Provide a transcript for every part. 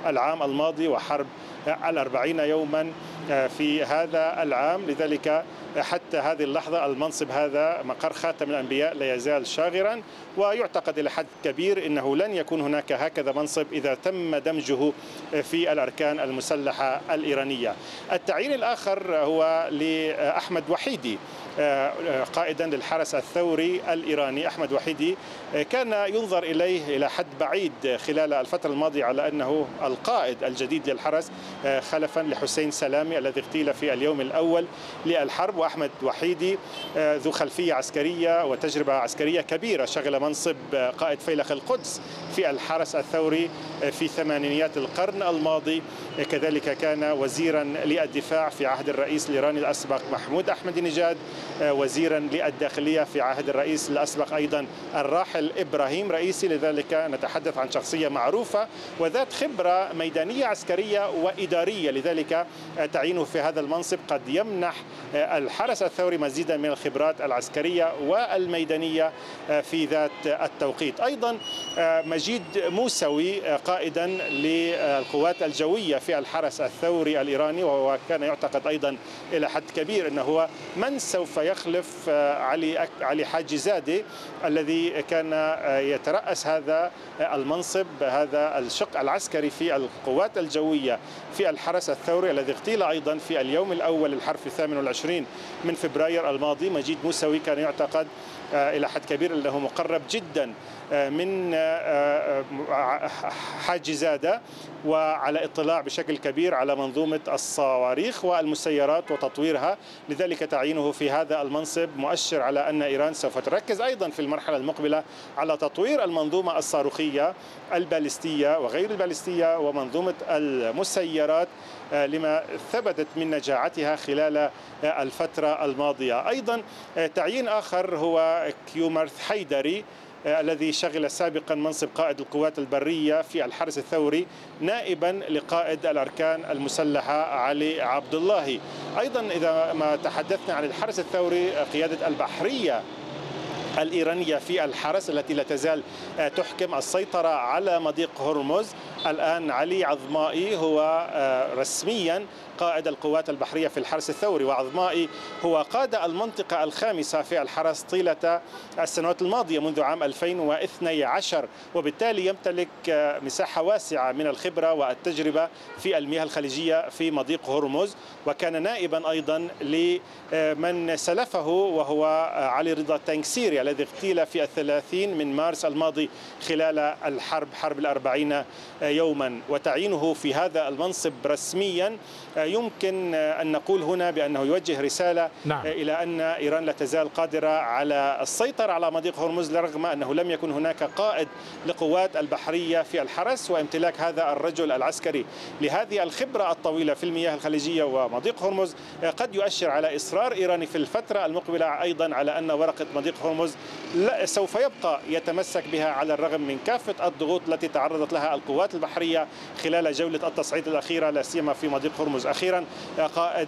العام الماضي وحرب 40 يوما في هذا العام. لذلك حتى هذه اللحظة المنصب هذا مقر خاتم الأنبياء لا يزال شاغرا، ويعتقد إلى حد كبير أنه لن يكون هناك هكذا منصب إذا تم دمجه في الأركان المسلحة الإيرانية. التعيين الآخر هو لأحمد وحيدي قائدا للحرس الثوري الإيراني. أحمد وحيدي كان ينظر إليه إلى حد بعيد خلال الفترة الماضية على أنه القائد الجديد للحرس خلفا لحسين سلامي الذي اغتيل في اليوم الأول للحرب. وأحمد وحيدي ذو خلفية عسكرية وتجربة عسكرية كبيرة، شغل منصب قائد فيلق القدس في الحرس الثوري في ثمانينيات القرن الماضي. كذلك كان وزيرا للدفاع في عهد الرئيس الإيراني الأسبق محمود أحمدي نژاد، وزيرا للداخلية في عهد الرئيس الأسبق أيضا الراحل إبراهيم رئيسي. لذلك نتحدث عن شخصية معروفة وذات خبرة ميدانية عسكرية وإدارية. لذلك تعيينه في هذا المنصب قد يمنح الحرس الثوري مزيدا من الخبرات العسكرية والميدانية في ذات التوقيت. أيضا مجيد موسوي قائدا للقوات الجوية في الحرس الثوري الإيراني، وهو كان يعتقد أيضا إلى حد كبير أنه هو من سوف يخلف علي حاجي زادي الذي كان يترأس هذا المنصب، هذا الشق العسكري في القوات الجوية في الحرس الثوري الذي اغتيل أيضا في اليوم الأول للحرب في 28 من فبراير الماضي. مجيد موسوي كان يعتقد إلى حد كبير أنه مقرب جدا من حاجي زادة وعلى اطلاع بشكل كبير على منظومة الصواريخ والمسيرات وتطويرها. لذلك تعيينه في هذا المنصب مؤشر على أن إيران سوف تركز أيضا في المرحلة المقبلة على تطوير المنظومة الصاروخية البالستية وغير البالستية ومنظومة المسيرات لما ثبتت من نجاعتها خلال الفترة الماضية. أيضا تعيين آخر هو كيومرث حيدري الذي شغل سابقا منصب قائد القوات البرية في الحرس الثوري نائبا لقائد الأركان المسلحة علي عبد الله. أيضا إذا ما تحدثنا عن الحرس الثوري، قيادة البحرية الإيرانية في الحرس التي لا تزال تحكم السيطرة على مضيق هرمز. الآن علي عظمائي هو رسميا قائد القوات البحرية في الحرس الثوري، وعظمائي هو قاد المنطقة الخامسة في الحرس طيلة السنوات الماضية منذ عام 2012، وبالتالي يمتلك مساحة واسعة من الخبرة والتجربة في المياه الخليجية في مضيق هرمز. وكان نائبا أيضا لمن سلفه وهو علي رضا تنكسيري الذي اغتيل في 30 من مارس الماضي خلال الحرب، حرب 40 يوما. وتعيينه في هذا المنصب رسميا يمكن أن نقول هنا بأنه يوجه رسالة إلى أن إيران لا تزال قادرة على السيطرة على مضيق هرمز، رغم أنه لم يكن هناك قائد لقوات البحرية في الحرس. وامتلاك هذا الرجل العسكري لهذه الخبرة الطويلة في المياه الخليجية ومضيق هرمز قد يؤشر على إصرار إيراني في الفترة المقبلة أيضا على أن ورقة مضيق هرمز سوف يبقى يتمسك بها على الرغم من كافة الضغوط التي تعرضت لها القوات البحرية خلال جولة التصعيد الأخيرة لا سيما في مضيق هرمز. أخيرا قائد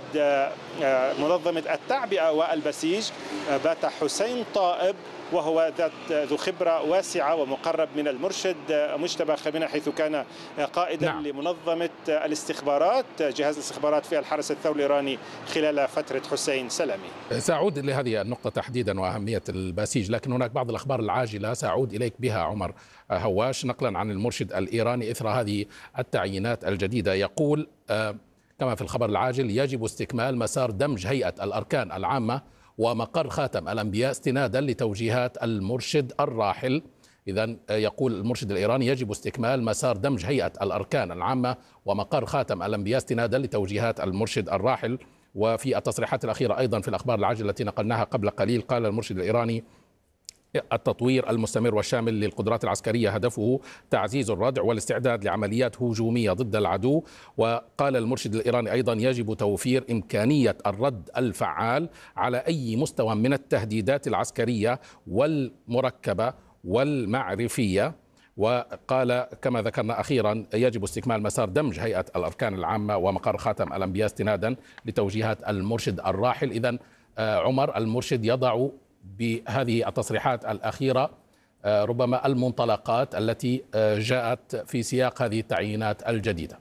منظمة التعبئة والبسيج بات حسين طائب، وهو ذو خبرة واسعة ومقرب من المرشد مجتبى خامنئي حيث كان قائدا لمنظمة الاستخبارات، جهاز الاستخبارات في الحرس الثوري الإيراني خلال فترة حسين سلامي. سأعود لهذه النقطة تحديدا وأهمية البسيج، لكن هناك بعض الأخبار العاجلة سأعود إليك بها عمر هواش نقلا عن المرشد الإيراني إثر هذه التعيينات الجديدة. يقول كما في الخبر العاجل: يجب استكمال مسار دمج هيئة الأركان العامة ومقر خاتم الأنبياء استنادا لتوجيهات المرشد الراحل. إذن يقول المرشد الإيراني: يجب استكمال مسار دمج هيئة الأركان العامة ومقر خاتم الأنبياء استنادا لتوجيهات المرشد الراحل. وفي التصريحات الأخيرة أيضا في الأخبار العاجلة التي نقلناها قبل قليل قال المرشد الإيراني: التطوير المستمر والشامل للقدرات العسكرية هدفه تعزيز الردع والاستعداد لعمليات هجومية ضد العدو. وقال المرشد الإيراني أيضا: يجب توفير إمكانية الرد الفعال على أي مستوى من التهديدات العسكرية والمركبة والمعرفية. وقال كما ذكرنا أخيرا: يجب استكمال مسار دمج هيئة الأركان العامة ومقر خاتم الأنبياء استنادا لتوجيهات المرشد الراحل. إذن عمر، المرشد يضع بهذه التصريحات الأخيرة ربما المنطلقات التي جاءت في سياق هذه التعيينات الجديدة؟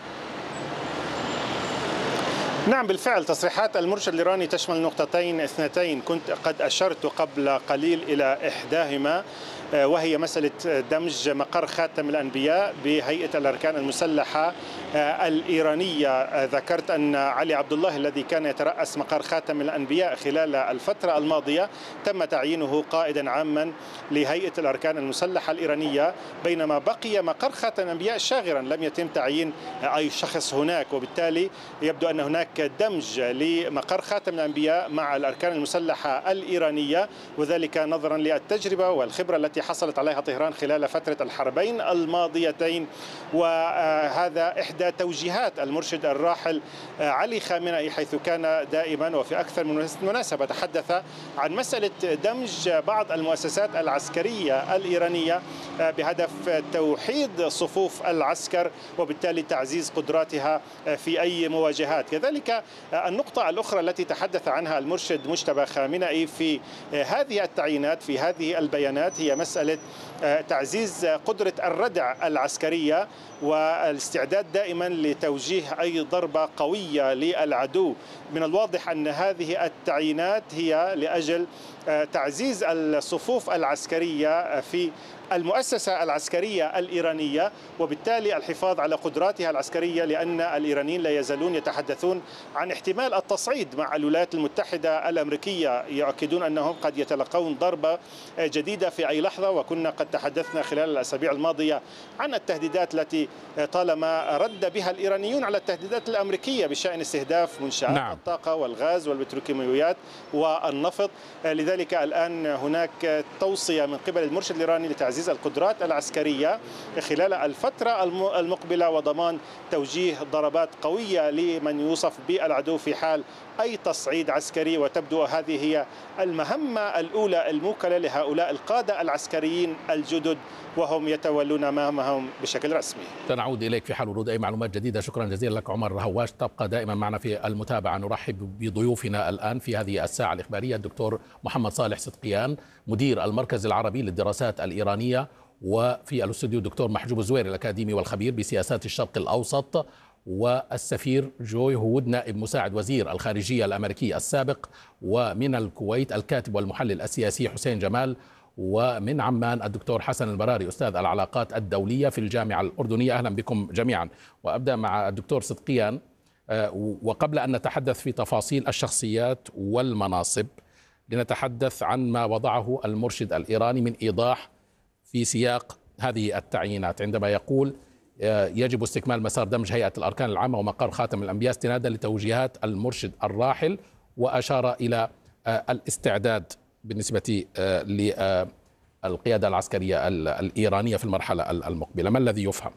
نعم بالفعل، تصريحات المرشد الإيراني تشمل نقطتين اثنتين كنت قد أشرت قبل قليل إلى إحداهما، وهي مسألة دمج مقر خاتم الأنبياء بهيئة الأركان المسلحة الإيرانية. ذكرت أن علي عبد الله الذي كان يترأس مقر خاتم الأنبياء خلال الفترة الماضية تم تعيينه قائدا عاما لهيئة الأركان المسلحة الإيرانية، بينما بقي مقر خاتم الأنبياء شاغرا، لم يتم تعيين أي شخص هناك، وبالتالي يبدو أن هناك دمج لمقر خاتم الأنبياء مع الأركان المسلحة الإيرانية، وذلك نظرا للتجربة والخبرة التي حصلت عليها طهران خلال فترة الحربين الماضيتين. وهذا إحدى توجيهات المرشد الراحل علي خامنئي، حيث كان دائما وفي أكثر من مناسبة تحدث عن مسألة دمج بعض المؤسسات العسكرية الإيرانية بهدف توحيد صفوف العسكر وبالتالي تعزيز قدراتها في أي مواجهات. كذلك النقطة الأخرى التي تحدث عنها المرشد مجتبى خامنئي في هذه التعيينات في هذه البيانات هي مسألة تعزيز قدرة الردع العسكرية والاستعداد دائما لتوجيه أي ضربة قوية للعدو. من الواضح أن هذه التعيينات هي لأجل تعزيز الصفوف العسكرية في المؤسسة العسكرية الإيرانية، وبالتالي الحفاظ على قدراتها العسكرية، لأن الإيرانيين لا يزالون يتحدثون عن احتمال التصعيد مع الولايات المتحدة الأمريكية، يؤكدون أنهم قد يتلقون ضربة جديدة في أي لحظة. وكنا قد تحدثنا خلال الأسابيع الماضية عن التهديدات التي طالما رد بها الإيرانيون على التهديدات الأمريكية بشأن استهداف منشآت الطاقة والغاز والبتروكيماويات والنفط. لذلك الآن هناك توصية من قبل المرشد الإيراني لتعزيز القدرات العسكرية خلال الفترة المقبلة وضمان توجيه ضربات قوية لمن يوصف بالعدو في حال أي تصعيد عسكري. وتبدو هذه هي المهمة الأولى الموكلة لهؤلاء القادة العسكريين الجدد وهم يتولون مهامهم بشكل رسمي. سنعود إليك في حال ورود أي معلومات جديدة. شكرا جزيلا لك عمر هواش، تبقى دائما معنا في المتابعة. نرحب بضيوفنا الآن في هذه الساعة الإخبارية الدكتور محمد صالح صدقيان مدير المركز العربي للدراسات الإيرانية، وفي الاستوديو الدكتور محجوب الزويري الأكاديمي والخبير بسياسات الشرق الأوسط، والسفير جوي هود نائب مساعد وزير الخارجية الأمريكي السابق، ومن الكويت الكاتب والمحلل السياسي حسين جمال، ومن عمان الدكتور حسن البراري أستاذ العلاقات الدولية في الجامعة الأردنية. أهلا بكم جميعا. وأبدأ مع الدكتور صدقيان، وقبل أن نتحدث في تفاصيل الشخصيات والمناصب لنتحدث عن ما وضعه المرشد الإيراني من إيضاح في سياق هذه التعيينات، عندما يقول يجب استكمال مسار دمج هيئة الأركان العامة ومقر خاتم الأنبياء استنادا لتوجيهات المرشد الراحل، وأشار إلى الاستعداد بالنسبة للقيادة العسكرية الإيرانية في المرحلة المقبلة. ما الذي يفهم؟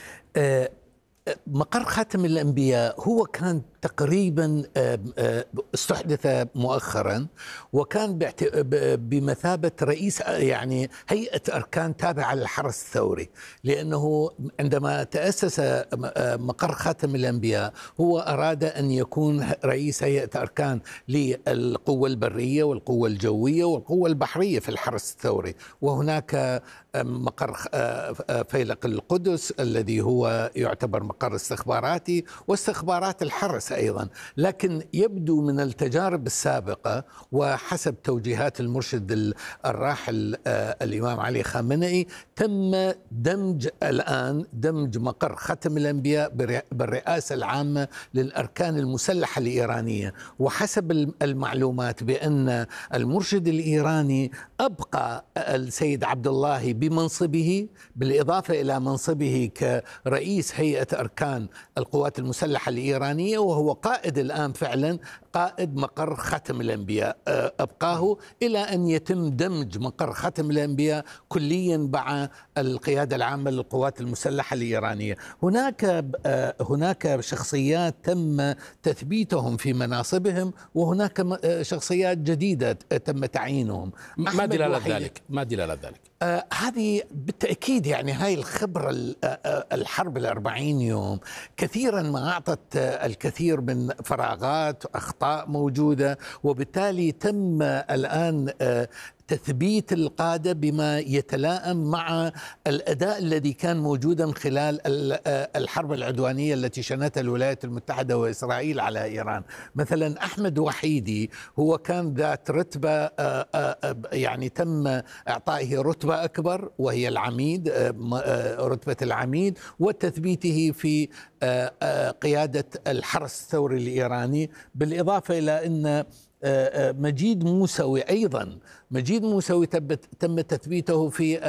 مقر خاتم الأنبياء هو كان تقريبا استحدث مؤخرا، وكان بمثابة رئيس يعني هيئة أركان تابعة للحرس الثوري، لأنه عندما تأسس مقر خاتم الأنبياء هو أراد أن يكون رئيس هيئة أركان للقوة البرية والقوة الجوية والقوة البحرية في الحرس الثوري. وهناك مقر فيلق القدس الذي هو يعتبر مقر استخباراتي واستخبارات الحرس أيضا. لكن يبدو من التجارب السابقة وحسب توجيهات المرشد الراحل الإمام علي خامنئي تم دمج مقر ختم الأنبياء بالرئاسة العامة للأركان المسلحة الإيرانية. وحسب المعلومات بأن المرشد الإيراني أبقى السيد عبد الله بمنصبه بالإضافة إلى منصبه كرئيس هيئة أركان القوات المسلحة الإيرانية، وهو قائد الآن فعلا قائد مقر ختم الأنبياء، أبقاه إلى أن يتم دمج مقر ختم الأنبياء كليا مع القيادة العامة للقوات المسلحة الإيرانية. هناك شخصيات تم تثبيتهم في مناصبهم، وهناك شخصيات جديدة تم تعيينهم. ما دلالة ذلك؟ ما دلالة ذلك؟ هذه بالتأكيد يعني هاي الخبرة الحرب 40 يوم كثيرا ما أعطت الكثير من فراغات وأخطاء موجودة، وبالتالي تم الآن تثبيت القادة بما يتلائم مع الأداء الذي كان موجودا خلال الحرب العدوانية التي شنتها الولايات المتحدة وإسرائيل على إيران. مثلا أحمد وحيدي هو كان ذات رتبة، يعني تم إعطائه رتبة أكبر وهي العميد، رتبة العميد، وتثبيته في قيادة الحرس الثوري الإيراني، بالإضافة إلى أن مجيد موسوي أيضا، مجيد موسوي تم تثبيته في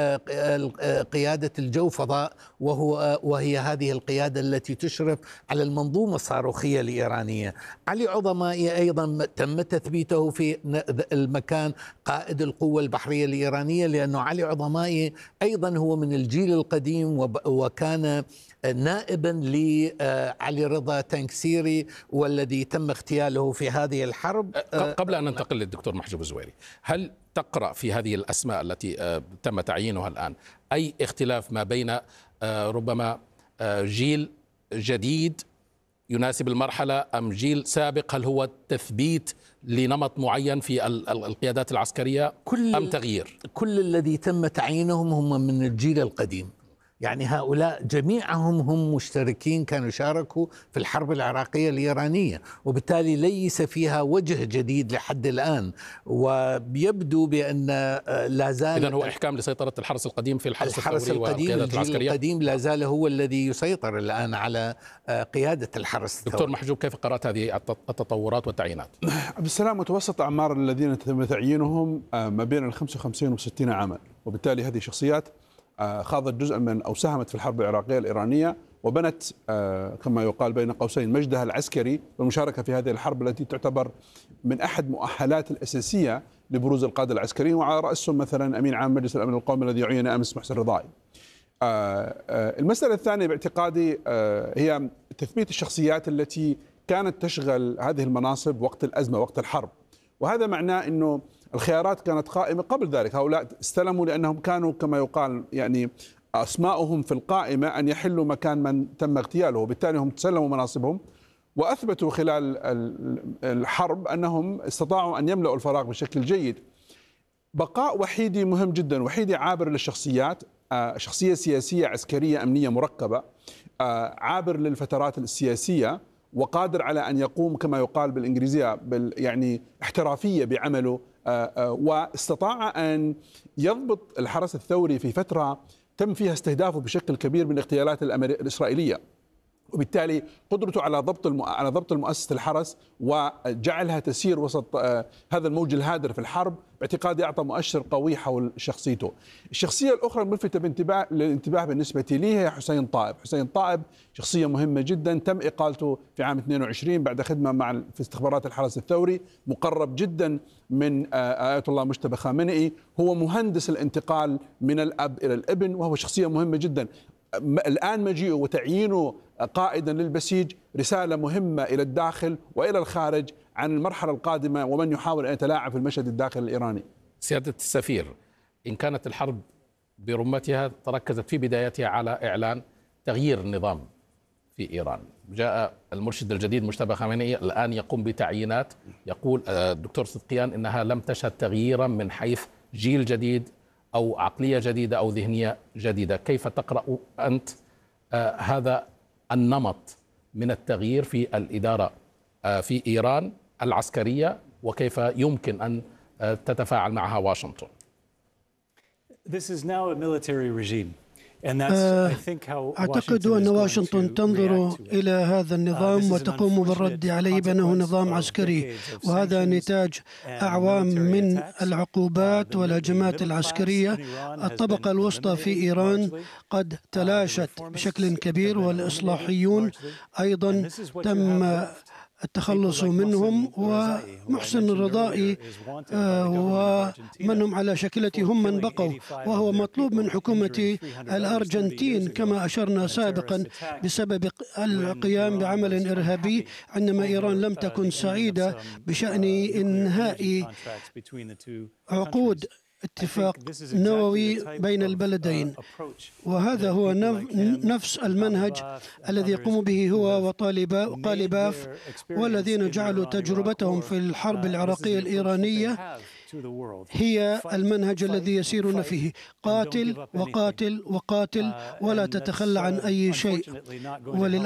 قيادة الجو فضاء، وهي هذه القيادة التي تشرف على المنظومة الصاروخية الإيرانية. علي عظمائي أيضا تم تثبيته في المكان قائد القوة البحرية الإيرانية، لأنه علي عظمائي أيضا هو من الجيل القديم وكان نائبا لعلي رضا تنكسيري والذي تم اغتياله في هذه الحرب. قبل أن ننتقل للدكتور محجوب الزويري، هل تقرأ في هذه الأسماء التي تم تعيينها الآن أي اختلاف ما بين ربما جيل جديد يناسب المرحلة أم جيل سابق؟ هل هو تثبيت لنمط معين في القيادات العسكرية أم تغيير؟ كل الذي تم تعيينهم هم من الجيل القديم، يعني هؤلاء جميعهم هم مشتركين، كانوا شاركوا في الحرب العراقية الإيرانية، وبالتالي ليس فيها وجه جديد لحد الآن. ويبدو بأن لا زال إذن هو إحكام لسيطرة الحرس القديم في الحرس القديم، الجيل القديم لا زال هو الذي يسيطر الآن على قيادة الحرس الثوري. دكتور محجوب، كيف قرأت هذه التطورات والتعيينات؟ عبد السلام، متوسط أعمار الذين تم تعيينهم ما بين 55 و60 عاما، وبالتالي هذه شخصيات خاضت جزءا من أو ساهمت في الحرب العراقية الإيرانية، وبنت كما يقال بين قوسين مجدها العسكري والمشاركة في هذه الحرب التي تعتبر من أحد مؤهلات الأساسية لبروز القادة العسكريين، وعلى رأسهم مثلا أمين عام مجلس الأمن القومي الذي عين أمس محسن رضائي. المسألة الثانية باعتقادي هي تثبيت الشخصيات التي كانت تشغل هذه المناصب وقت الأزمة وقت الحرب، وهذا معناه أنه الخيارات كانت قائمة قبل ذلك. هؤلاء استلموا لأنهم كانوا كما يقال يعني أسماؤهم في القائمة أن يحلوا مكان من تم اغتياله، وبالتالي هم تسلموا مناصبهم وأثبتوا خلال الحرب أنهم استطاعوا أن يملأوا الفراغ بشكل جيد. بقاء وحيدي مهم جدا. وحيدي عابر للشخصيات، شخصية سياسية عسكرية أمنية مركبة، عابر للفترات السياسية، وقادر على أن يقوم كما يقال بالإنجليزية يعني احترافية بعمله، واستطاع أن يضبط الحرس الثوري في فترة تم فيها استهدافه بشكل كبير من الاغتيالات الإسرائيلية، وبالتالي قدرته على ضبط المؤسسة الحرس وجعلها تسير وسط هذا الموج الهادر في الحرب، باعتقادي أعطى مؤشر قوي حول شخصيته. الشخصية الأخرى الملفتة للانتباه بالنسبة لي هي حسين طائب. حسين طائب شخصية مهمة جدا، تم إقالته في عام 22 بعد خدمة في استخبارات الحرس الثوري، مقرب جدا من آية الله مجتبى خامنئي، هو مهندس الانتقال من الأب إلى الابن، وهو شخصية مهمة جدا. الآن مجيئه وتعيينه قائدا للبسيج رسالة مهمة إلى الداخل وإلى الخارج عن المرحلة القادمة ومن يحاول أن يتلاعب في المشهد الداخلي الإيراني. سيادة السفير، إن كانت الحرب برمتها تركزت في بدايتها على إعلان تغيير النظام في إيران، جاء المرشد الجديد مجتبى خامنئي الآن يقوم بتعيينات، يقول الدكتور صدقيان إنها لم تشهد تغييرا من حيث جيل جديد أو عقلية جديدة أو ذهنية جديدة. كيف تقرأ أنت هذا النمط من التغيير في الإدارة في إيران العسكرية، وكيف يمكن أن تتفاعل معها واشنطن؟ This is now a military regime. أعتقد أن واشنطن تنظر إلى هذا النظام وتقوم بالرد عليه بأنه نظام عسكري، وهذا نتاج أعوام من العقوبات والهجمات العسكرية. الطبقة الوسطى في إيران قد تلاشت بشكل كبير، والإصلاحيون أيضا تم التخلص منهم، ومحسن الرضائي ومنهم على شكلته هم من بقوا، وهو مطلوب من حكومة الأرجنتين كما أشرنا سابقا بسبب القيام بعمل إرهابي عندما إيران لم تكن سعيدة بشأن إنهاء عقود اتفاق نووي بين البلدين. وهذا هو نفس المنهج الذي يقوم به هو وقالباف والذين جعلوا تجربتهم في الحرب العراقية الإيرانية هي المنهج الذي يسيرون فيه: قاتل وقاتل وقاتل، ولا تتخلى عن أي شيء. وللأسف